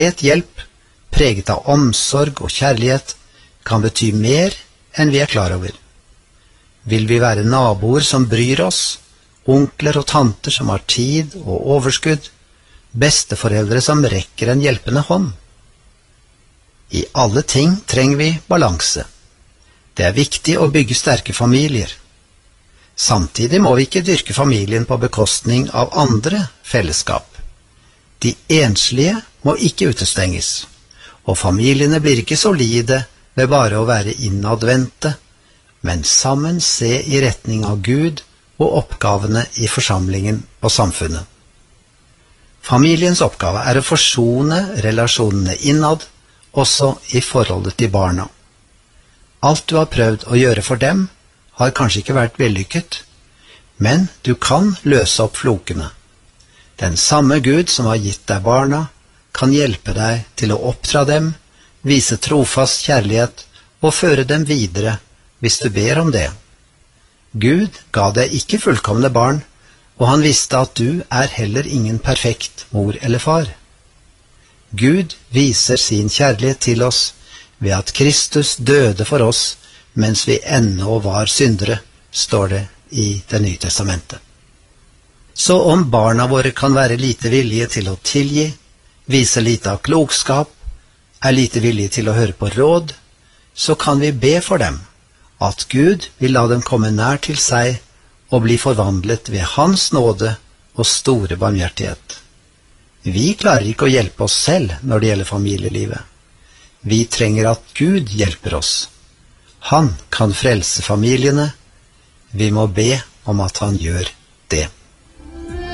Et hjelp, preget av omsorg og kjærlighet, kan bety mer enn vi er klar over. Vil vi være naboer som bryr oss, onkler og tanter som har tid og overskudd, besteforeldre som rekker en hjelpende hånd? I alle ting trenger vi balanse. Det er viktig å bygge sterke familier. Samtidig må vi ikke dyrke familien på bekostning av andre fellesskap. De enslige må ikke utestenges, og familiene blir ikke solide ved bare å være innadvendte, men sammen se i retning av Gud og oppgavene i forsamlingen og samfunnet. Familiens oppgave er å forsone relasjonene innad, også i forholdet til barna. Alt du har prøvd å gjøre for dem, har kanskje ikke vært vellykket, men du kan løse opp flokene. Den samme Gud som har gitt deg barna, kan hjelpe deg til å oppdra dem, vise trofast kjærlighet og føre dem videre hvis du ber om det. Gud ga deg ikke fullkomne barn, og han visste at du er heller ingen perfekt mor eller far. Gud viser sin kjærlighet til oss ved at Kristus døde for oss mens vi ennå var syndere, står det i Det nye testamentet. Så om barna våre kan være lite villige til å tilgi, vise lite av klokskap, er lite villige til å høre på råd, så kan vi be for dem, at Gud vil la dem komme nær til seg og bli forvandlet ved Hans nåde og store barmhjertighet. Vi klarer ikke å hjelpe oss selv når det gjelder familielivet. Vi trenger at Gud hjelper oss. Han kan frelse familiene. Vi må be om at han gjør det.